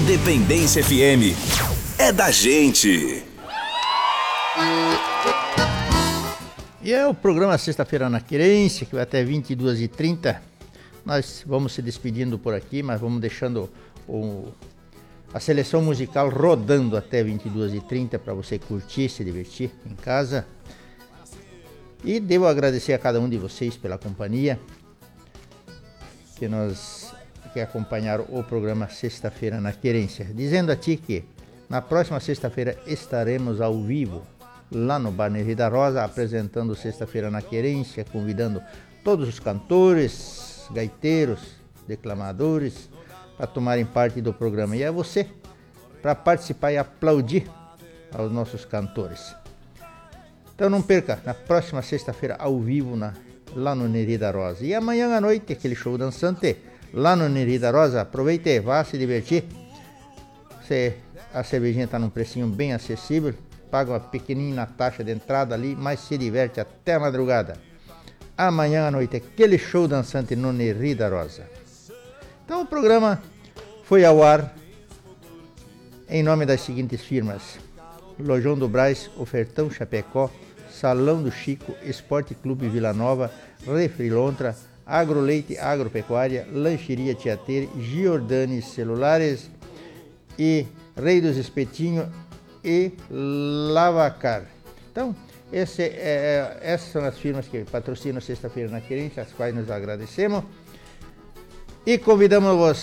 Independência FM. É da gente. E é o programa Sexta-feira na Querência, que vai até 22h30. Nós vamos se despedindo por aqui, mas vamos deixando a seleção musical rodando até 22h30 para você curtir, se divertir em casa. E devo agradecer a cada um de vocês pela companhia, que acompanharam o programa Sexta-feira na Querência. Dizendo a ti que na próxima sexta-feira estaremos ao vivo lá no Bar Neri da Rosa, apresentando Sexta-feira na Querência, convidando todos os cantores, gaiteiros, declamadores para tomarem parte do programa. E é você para participar e aplaudir aos nossos cantores. Então não perca, na próxima sexta-feira ao vivo lá no Neri da Rosa. E amanhã à noite, aquele show dançante lá no Neri da Rosa. Aproveite, vá se divertir. A cervejinha está num precinho bem acessível. Paga uma pequenina taxa de entrada ali, mas se diverte até a madrugada. Amanhã à noite, aquele show dançante no Neri da Rosa. Então o programa foi ao ar em nome das seguintes firmas: Lojão do Brás, Ofertão Chapecó, Salão do Chico, Esporte Clube Vila Nova, Refrilontra, Agroleite Agropecuária, Lancheria Tiateira, Giordani Celulares e Rei dos Espetinhos e Lavacar. Então, essas são as firmas que patrocinam Sexta-feira na Querência, as quais nos agradecemos. E convidamos